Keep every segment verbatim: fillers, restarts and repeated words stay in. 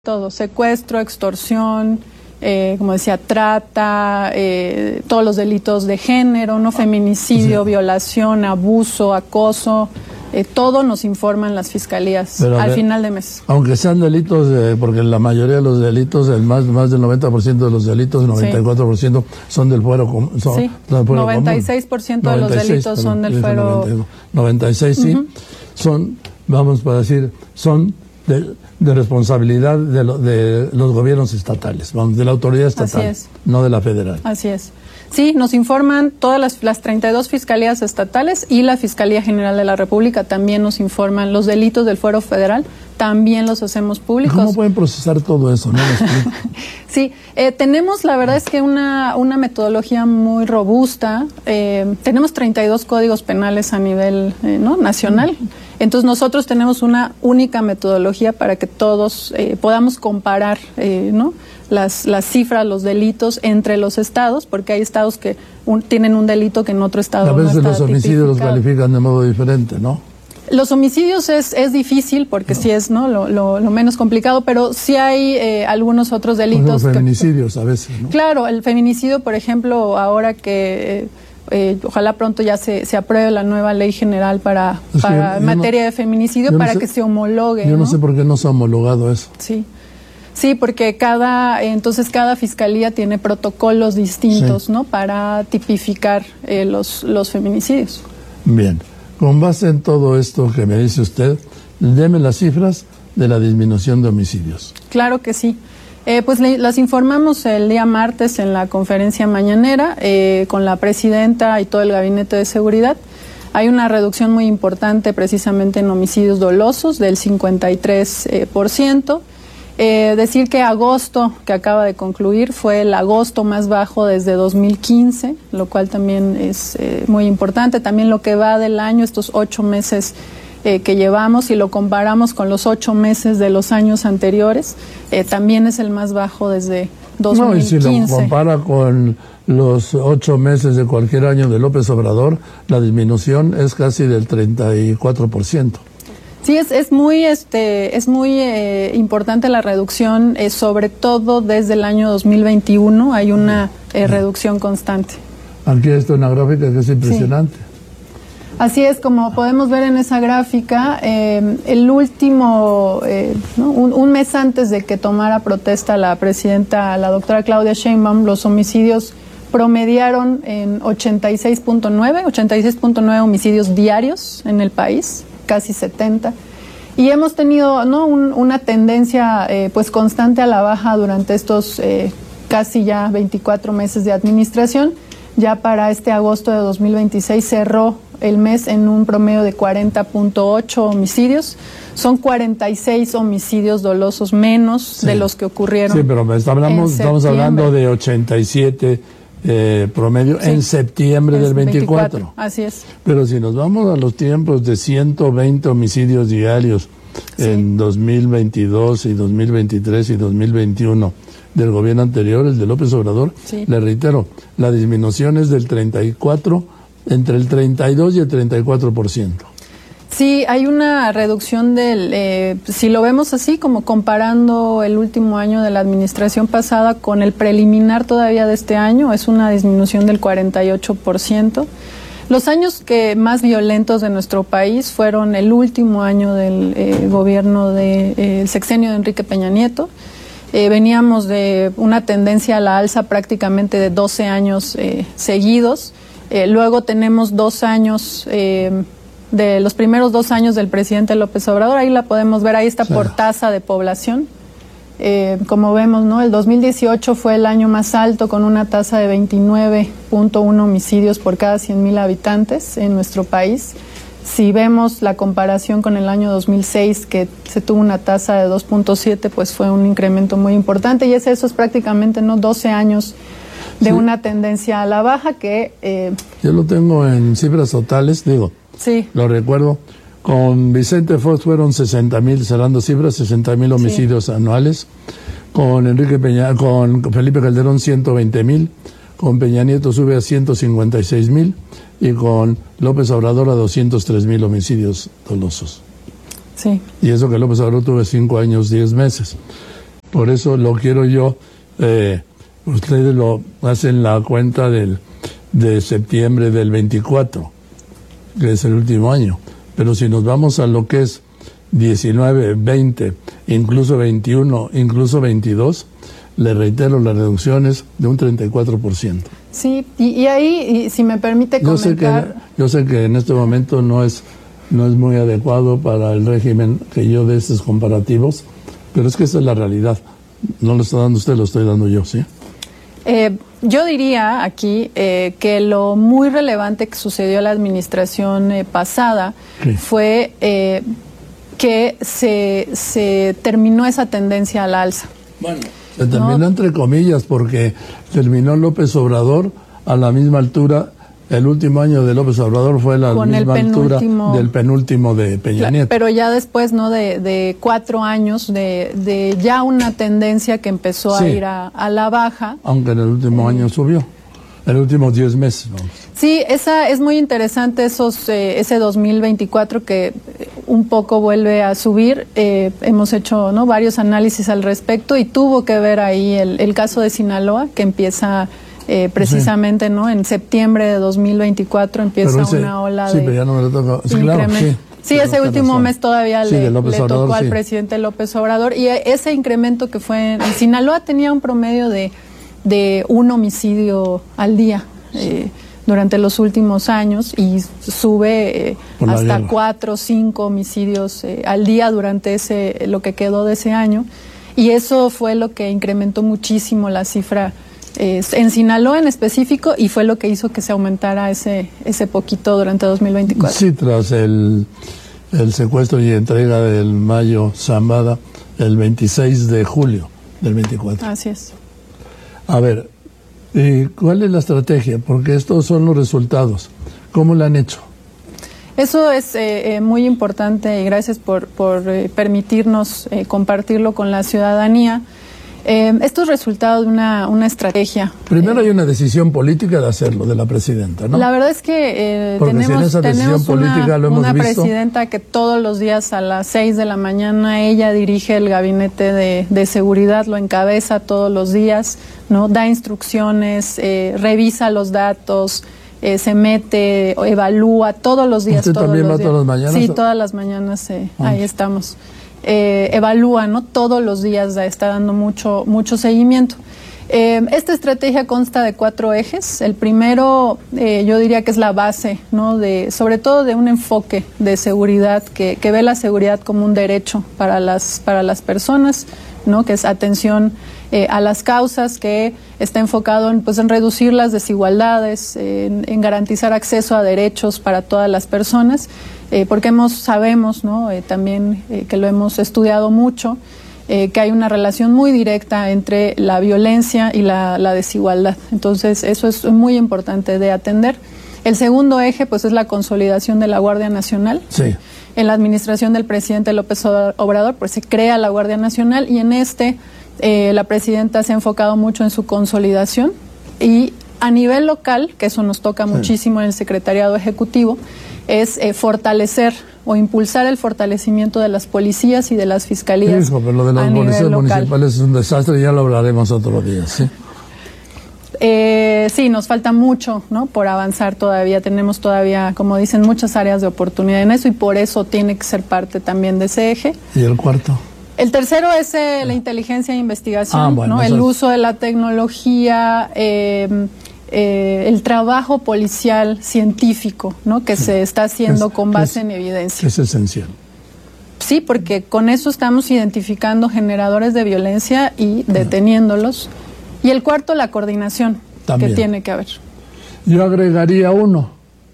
Todo, secuestro, extorsión, eh, como decía, trata, eh, todos los delitos de género, no feminicidio, sí. violación, abuso, acoso, eh, todo nos informan las fiscalías Pero al de, final de mes. Aunque sean delitos, eh, porque la mayoría de los delitos, el más más del noventa por ciento de los delitos, el noventa y cuatro por ciento sí. son del fuero común. Son, sí, del fuero noventa y seis por ciento común. de los delitos perdón, son del fuero... noventa y seis, sí, uh-huh. son, vamos para decir, son... De, de responsabilidad de, lo, de los gobiernos estatales, vamos, de la autoridad estatal, Así es. no de la federal. Así es. Sí, nos informan todas las, las treinta y dos fiscalías estatales y la Fiscalía General de la República también nos informan los delitos del fuero federal, también los hacemos públicos. ¿Cómo pueden procesar todo eso? ¿No? Sí, eh, tenemos la verdad es que una, una metodología muy robusta, eh, tenemos treinta y dos códigos penales a nivel eh, ¿no? nacional. Entonces nosotros tenemos una única metodología para que todos eh, podamos comparar eh, ¿no? las, las cifras, los delitos entre los estados, porque hay estados que un, tienen un delito que en otro estado no está tipificado. A veces los homicidios los califican de modo diferente, ¿no? Los homicidios es, es difícil porque no. sí es ¿no? lo, lo, lo menos complicado, pero sí hay eh, algunos otros delitos. Los feminicidios que, a veces, ¿no? Claro, el feminicidio, por ejemplo, ahora que... Eh, Eh, ojalá pronto ya se, se apruebe la nueva ley general para, es para yo, yo materia no, de feminicidio para no sé, que se homologue. Yo no, ¿no? sé por qué no se ha homologado eso. Sí, sí, porque cada entonces cada fiscalía tiene protocolos distintos, sí. ¿no? Para tipificar eh, los los feminicidios. Bien, con base en todo esto que me dice usted, deme las cifras de la disminución de homicidios. Claro que sí. Eh, pues le, las informamos el día martes en la conferencia mañanera eh, con la presidenta y todo el gabinete de seguridad. Hay una reducción muy importante precisamente en homicidios dolosos del cincuenta y tres por ciento. Eh, decir que agosto, que acaba de concluir, fue el agosto más bajo desde dos mil quince, lo cual también es eh, muy importante. También lo que va del año, estos ocho meses Eh, que llevamos, y lo comparamos con los ocho meses de los años anteriores, eh, también es el más bajo desde dos mil quince. No, y si lo compara con los ocho meses de cualquier año de López Obrador, la disminución es casi del treinta y cuatro por ciento. Sí, es, es muy, este, es muy eh, importante la reducción, eh, sobre todo desde el año dos mil veintiuno hay una eh, reducción constante. Aquí está una gráfica que es impresionante. Sí. Así es, como podemos ver en esa gráfica, eh, el último, eh, ¿no? un, un mes antes de que tomara protesta la presidenta, la doctora Claudia Sheinbaum, los homicidios promediaron en ochenta y seis punto nueve homicidios diarios en el país, casi setenta. Y hemos tenido ¿no? un, una tendencia eh, pues constante a la baja durante estos eh, casi ya veinticuatro meses de administración. Ya para este agosto de dos mil veintiséis cerró el mes en un promedio de cuarenta punto ocho homicidios. Son cuarenta y seis homicidios dolosos menos sí. de los que ocurrieron. Sí, pero hablamos, estamos hablando de ochenta y siete eh, promedio sí. en septiembre es del veinticuatro. veinticuatro. Así es. Pero si nos vamos a los tiempos de ciento veinte homicidios diarios sí. en dos mil veintidós y dos mil veintitrés y dos mil veintiuno del gobierno anterior, el de López Obrador, sí. le reitero, la disminución es del treinta y cuatro, entre el treinta y dos y el treinta y cuatro por ciento. Sí, hay una reducción del, eh, si lo vemos así, como comparando el último año de la administración pasada con el preliminar todavía de este año, es una disminución del cuarenta y ocho por ciento. Los años que más violentos de nuestro país fueron el último año del eh, gobierno del de, eh, sexenio de Enrique Peña Nieto. Eh, veníamos de una tendencia a la alza prácticamente de doce años eh, seguidos. Eh, luego tenemos dos años, eh, de los primeros dos años del presidente López Obrador, ahí la podemos ver, ahí está sí. por tasa de población. Eh, como vemos, ¿no? El dos mil dieciocho fue el año más alto con una tasa de veintinueve punto uno homicidios por cada cien mil habitantes en nuestro país. Si vemos la comparación con el año dos mil seis, que se tuvo una tasa de dos punto siete, pues fue un incremento muy importante, y es eso, es prácticamente no doce años de sí. una tendencia a la baja que... Eh, Yo lo tengo en cifras totales, digo, sí. lo recuerdo, con Vicente Fox fueron sesenta mil, cerrando cifras, sesenta mil homicidios sí. anuales, con Enrique Peña, con Felipe Calderón ciento veinte mil, con Peña Nieto sube a ciento cincuenta y seis mil, y con López Obrador a doscientos tres mil homicidios dolosos. Sí. Y eso que López Obrador tuvo cinco años, diez meses. Por eso lo quiero yo, eh, ustedes lo hacen la cuenta del, de septiembre del veinticuatro, que es el último año. Pero si nos vamos a lo que es diecinueve, veinte, incluso veintiuno, incluso veintidós, le reitero, la reducción es de un treinta y cuatro por ciento. Sí, y, y ahí, y si me permite comentar... Yo sé que, yo sé que en este momento no es, no es muy adecuado para el régimen que yo dé estos comparativos, pero es que esa es la realidad. No lo está dando usted, lo estoy dando yo, ¿sí? Eh, yo diría aquí eh, que lo muy relevante que sucedió en la administración eh, pasada sí. fue eh, que se, se terminó esa tendencia al alza. Bueno, se terminó ¿no? entre comillas, porque terminó López Obrador a la misma altura. El último año de López Obrador fue la Con misma altura del penúltimo de Peña Nieto. Pero ya después, ¿no? De, de cuatro años de, de ya una tendencia que empezó sí. a ir a, a la baja. Aunque en el último eh, año subió. En los últimos diez meses. Vamos. Sí, esa es muy interesante esos eh, ese dos mil veinticuatro que un poco vuelve a subir. Eh, hemos hecho ¿no? varios análisis al respecto y tuvo que ver ahí el, el caso de Sinaloa, que empieza... Eh, precisamente, sí. ¿no? En septiembre de dos mil veinticuatro empieza ese, una ola sí, de pero ya no me lo toca. Sí, claro, sí, sí ese último razón. mes todavía sí, le, le Obrador, tocó sí. al presidente López Obrador y ese incremento que fue en Sinaloa tenía un promedio de, de un homicidio al día eh, durante los últimos años y sube eh, hasta guerra. cuatro o cinco homicidios eh, al día durante ese lo que quedó de ese año y eso fue lo que incrementó muchísimo la cifra Eh, en Sinaloa en específico y fue lo que hizo que se aumentara ese ese poquito durante dos mil veinticuatro. Sí, tras el, el secuestro y entrega del Mayo Zambada el veintiséis de julio del veinticuatro. Así es. A ver, eh, ¿cuál es la estrategia? Porque estos son los resultados. ¿Cómo lo han hecho? Eso es eh, eh, muy importante y gracias por, por eh, permitirnos eh, compartirlo con la ciudadanía. Eh, estos resultados de una, una estrategia. Primero eh, hay una decisión política de hacerlo, de la presidenta, ¿no? La verdad es que eh, Porque tenemos, si en esa tenemos política una, lo hemos una visto. presidenta que todos los días a las seis de la mañana ella dirige el gabinete de, de seguridad, lo encabeza todos los días, ¿no? Da instrucciones, eh, revisa los datos, eh, se mete, evalúa todos los días. ¿Usted todos también los va días. todas las mañanas? Sí, todas las mañanas eh, ahí estamos. Eh, evalúa, ¿no? Todos los días está dando mucho, mucho seguimiento. Eh, esta estrategia consta de cuatro ejes. El primero, eh, yo diría que es la base, ¿no? De, sobre todo de un enfoque de seguridad que, que ve la seguridad como un derecho para las, para las personas, ¿no? Que es atención eh, a las causas, que está enfocado en, pues, en reducir las desigualdades, eh, en, en garantizar acceso a derechos para todas las personas. Eh, porque hemos, sabemos, ¿no? eh, también eh, que lo hemos estudiado mucho, eh, que hay una relación muy directa entre la violencia y la, la desigualdad. Entonces, eso es muy importante de atender. El segundo eje, pues, es la consolidación de la Guardia Nacional. Sí. En la administración del presidente López Obrador, pues, se crea la Guardia Nacional y en este, eh, la presidenta se ha enfocado mucho en su consolidación y a nivel local, que eso nos toca sí. muchísimo en el Secretariado Ejecutivo, es eh, fortalecer o impulsar el fortalecimiento de las policías y de las fiscalías. Sí, pero lo de las policías municipales es un desastre y ya lo hablaremos otro día, ¿sí? Eh, sí, nos falta mucho, ¿no? Por avanzar todavía. Tenemos todavía, como dicen, muchas áreas de oportunidad en eso y por eso tiene que ser parte también de ese eje. ¿Y el cuarto? El tercero es eh, la inteligencia e investigación, ah, bueno, ¿no? El es... uso de la tecnología, eh, Eh, el trabajo policial científico, ¿no? Que sí. se está haciendo es, con base es, en evidencia. Es esencial. Sí, porque con eso estamos identificando generadores de violencia y deteniéndolos. Y el cuarto, la coordinación También. que tiene que haber. Yo agregaría uno,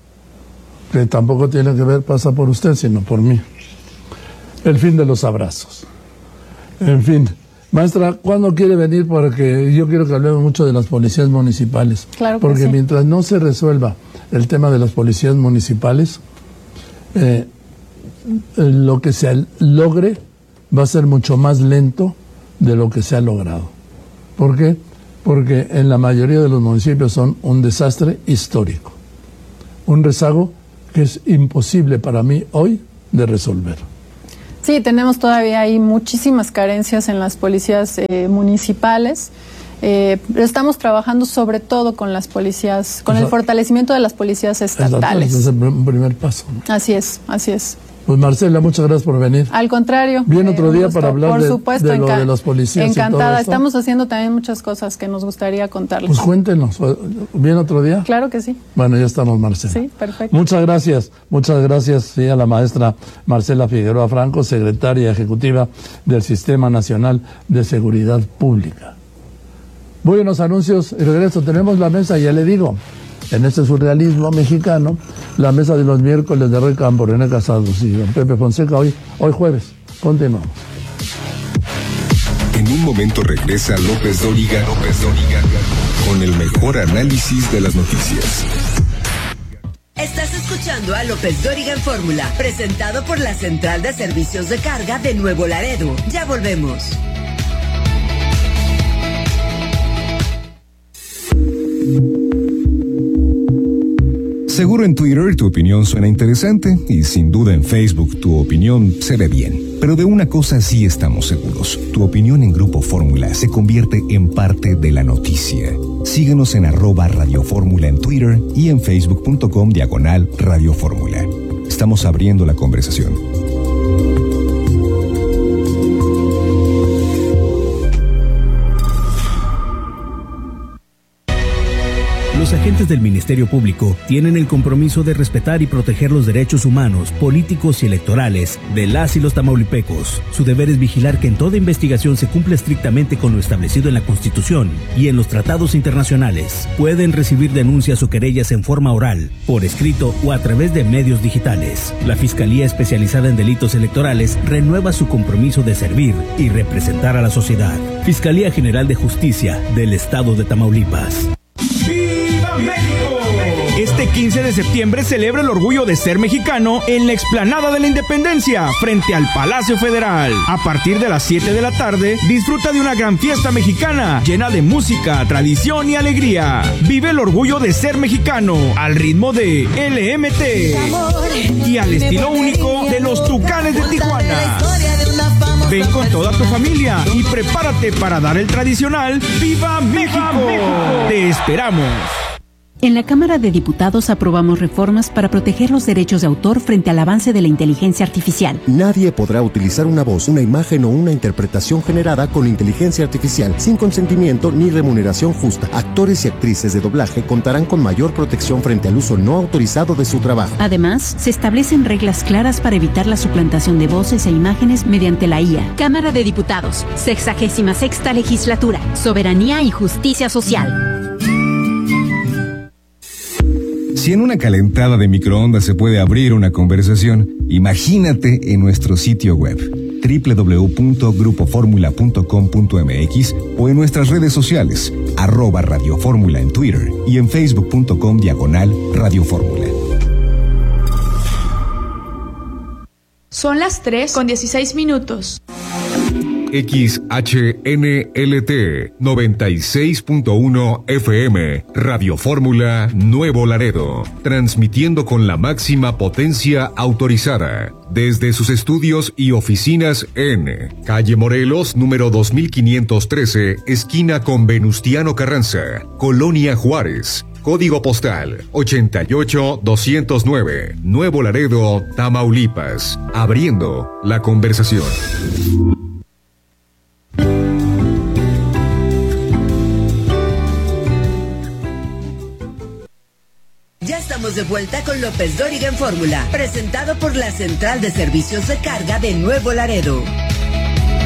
que tampoco tiene que ver, pasa por usted, sino por mí. El fin de los abrazos. En fin. Maestra, ¿cuándo quiere venir? Porque yo quiero que hablemos mucho de las policías municipales. Claro que Porque sí. mientras no se resuelva el tema de las policías municipales, eh, lo que se logre va a ser mucho más lento de lo que se ha logrado. ¿Por qué? Porque en la mayoría de los municipios son un desastre histórico. Un rezago que es imposible para mí hoy de resolver. Sí, tenemos todavía ahí muchísimas carencias en las policías eh, municipales. Eh, estamos trabajando sobre todo con las policías, con o sea, el fortalecimiento de las policías estatales. Ese es el primer paso, ¿no? Así es, así es. Pues Marcela, muchas gracias por venir. Al contrario. Bien, otro día para hablar por de, supuesto, de lo de los policías. Encantada. Y todo esto. Estamos haciendo también muchas cosas que nos gustaría contarles. Pues cuéntenos. ¿Bien otro día? Claro que sí. Bueno, ya estamos, Marcela. Sí, perfecto. Muchas gracias. Muchas gracias sí, a la maestra Marcela Figueroa Franco, secretaria ejecutiva del Sistema Nacional de Seguridad Pública. Voy a unos anuncios y regreso. Tenemos la mesa, ya le digo. En este surrealismo mexicano, la mesa de los miércoles de Rey Campo, René Casados y don Pepe Fonseca, hoy, hoy jueves. Continuamos. En un momento regresa López Dóriga, López Dóriga, con el mejor análisis de las noticias. Estás escuchando a López Dóriga en Fórmula, presentado por la Central de Servicios de Carga de Nuevo Laredo. Ya volvemos. Seguro en Twitter tu opinión suena interesante y sin duda en Facebook tu opinión se ve bien. Pero de una cosa sí estamos seguros. Tu opinión en Grupo Fórmula se convierte en parte de la noticia. Síguenos en arroba Radio Fórmula en Twitter y en facebook.com diagonal Radio Fórmula. Estamos abriendo la conversación. Los agentes del Ministerio Público tienen el compromiso de respetar y proteger los derechos humanos, políticos y electorales de las y los tamaulipecos. Su deber es vigilar que en toda investigación se cumpla estrictamente con lo establecido en la Constitución y en los tratados internacionales. Pueden recibir denuncias o querellas en forma oral, por escrito o a través de medios digitales. La Fiscalía Especializada en Delitos Electorales renueva su compromiso de servir y representar a la sociedad. Fiscalía General de Justicia del Estado de Tamaulipas. México. Este quince de septiembre celebra el orgullo de ser mexicano en la explanada de la Independencia, frente al Palacio Federal. A partir de las siete de la tarde, disfruta de una gran fiesta mexicana, llena de música, tradición y alegría. Vive el orgullo de ser mexicano, al ritmo de L M T y al estilo único de los Tucanes de Tijuana. Ven con toda tu familia y prepárate para dar el tradicional ¡Viva México! ¡Te esperamos! En la Cámara de Diputados aprobamos reformas para proteger los derechos de autor frente al avance de la inteligencia artificial. Nadie podrá utilizar una voz, una imagen o una interpretación generada con inteligencia artificial sin consentimiento ni remuneración justa. Actores y actrices de doblaje contarán con mayor protección frente al uso no autorizado de su trabajo. Además, se establecen reglas claras para evitar la suplantación de voces e imágenes mediante la I A. Cámara de Diputados, sexagésima sexta legislatura, soberanía y justicia social. Si en una calentada de microondas se puede abrir una conversación, imagínate en nuestro sitio web doble u doble u doble u punto grupo fórmula punto com punto m x o en nuestras redes sociales, arroba Radio Fórmula en Twitter y en facebook.com diagonal Radio Fórmula. Son las tres con dieciséis minutos. X H N L T noventa y seis punto uno F M, Radio Fórmula Nuevo Laredo, transmitiendo con la máxima potencia autorizada, desde sus estudios y oficinas en Calle Morelos, número dos mil quinientos trece, esquina con Venustiano Carranza, Colonia Juárez. Código postal ochenta y ocho doscientos nueve, Nuevo Laredo, Tamaulipas, abriendo la conversación. Ya estamos de vuelta con López Dóriga en Fórmula, presentado por la Central de Servicios de Carga de Nuevo Laredo.